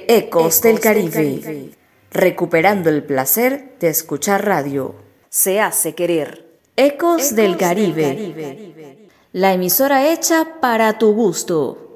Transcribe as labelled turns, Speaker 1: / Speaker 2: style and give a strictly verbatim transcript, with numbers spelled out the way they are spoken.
Speaker 1: Ecos del Caribe, recuperando el placer de escuchar radio. Se hace querer. Ecos del Caribe, la emisora hecha para tu gusto.